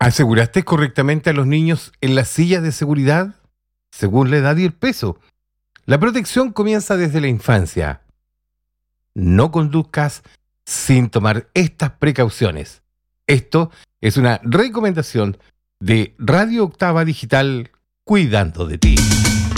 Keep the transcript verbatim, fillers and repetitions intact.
¿Aseguraste correctamente a los niños en las sillas de seguridad? Según la edad y el peso. La protección comienza desde la infancia. No conduzcas sin tomar estas precauciones. Esto es una recomendación de Radio Octava Digital, cuidando de ti.